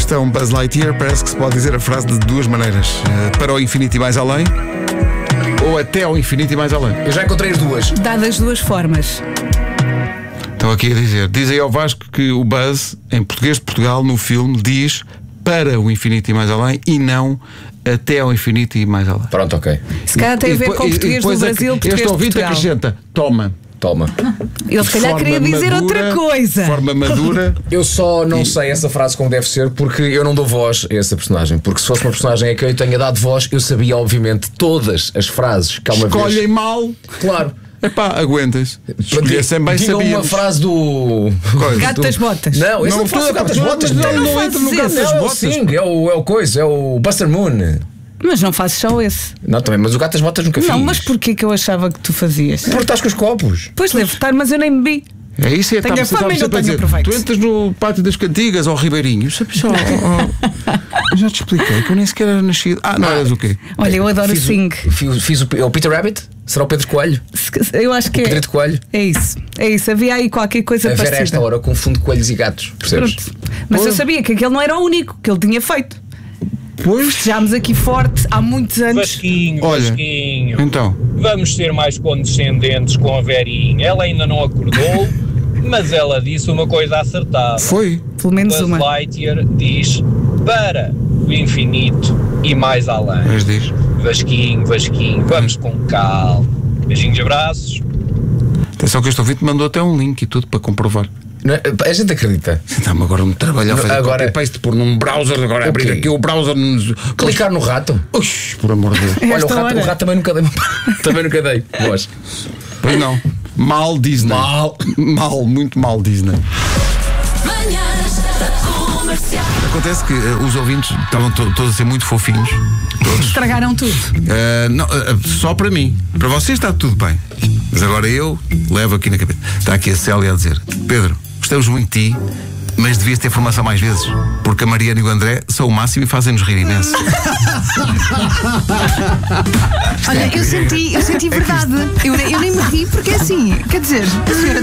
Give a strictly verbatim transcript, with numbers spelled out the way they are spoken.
questão Buzz Lightyear, parece que se pode dizer a frase de duas maneiras: uh, para o infinito e mais além, ou até ao infinito e mais além. Eu já encontrei as duas. Dá das duas formas. Estão aqui a dizer: diz aí ao Vasco que o Buzz, em português de Portugal, no filme, diz para o infinito e mais além e não até ao infinito e mais além. Pronto, ok. Se calhar tem a ver com o português do Brasil, português este de ouvinte Portugal. acrescenta: toma. Toma. Ele se calhar Forma queria dizer madura, outra coisa. Forma madura. Eu só não sei essa frase como deve ser porque eu não dou voz a essa personagem. Porque se fosse uma personagem a quem eu tenha dado voz, eu sabia, obviamente, todas as frases que há uma Escolhem vez. mal. Claro. Epá, aguentas. Digam bem uma sabíamos. frase do. Gato das botas. Não, esse Não, não, faz tu- o Gato das tu- Botas. mas Não, não, não, não entra no Gato das não, é o Botas. Sing, é o, é o coisa, é o Buster Moon. Mas não fazes só esse. Não, também, mas o Gato das Botas nunca fiz. Não, mas porquê que eu achava que tu fazias? Porque estás com os copos. Pois devo estar, mas eu nem bebi. É isso, é Tenho tá- a você fama tá- e você não tá a tenho dizer, proveito. tu entras no Pátio das Cantigas ao Ribeirinho. Sabe só, oh, oh, já te expliquei que eu nem sequer era nascido. Ah, não eras o quê? Olha, eu adoro o Fiz, Sing. o, fiz, fiz o, é o Peter Rabbit? Será o Pedro Coelho? Eu acho que é. Pedro de Coelho? É isso. É isso. Havia aí qualquer coisa A ver a parecida. esta hora eu confundo coelhos e gatos. Percebes? Pronto. Mas eu sabia que aquele não era o único que ele tinha feito. Pois, Festejámos aqui forte há muitos anos. Vasquinho, olha, Vasquinho. então, Vamos ser mais condescendentes com a Verinha. Ela ainda não acordou, mas ela disse uma coisa acertada. foi. Pelo menos Buzz uma. Lightyear diz para o infinito e mais além. Mas diz. Vasquinho, Vasquinho, vamos com calma. Beijinhos e abraços. Atenção que este ouvinte mandou até um link e tudo para comprovar. Não é? A gente acredita. Dá-me agora um trabalho a fazer Agora- copy-paste, pôr num browser, agora O abrir quê? aqui o browser. nos- Clicar no rato. Ux, por amor de Deus. Olha, o Esta rato, hora. o rato também nunca dei. Também nunca dei. Voz. Pois não. Mal Disney. Mal. Mal, muito mal Disney. Acontece que eh, os ouvintes estavam to- todos a ser muito fofinhos. Todos. Estragaram tudo. Eh, não, eh, só para mim. Para vocês está tudo bem. Mas agora eu levo aqui na cabeça. Está aqui a Célia a dizer: Pedro, gostamos muito de ti, mas devias ter formação mais vezes. Porque a Mariana e o André são o máximo e fazem-nos rir imenso. Olha, eu senti, eu senti verdade. Eu, eu nem me ri porque é assim. Quer dizer, a senhora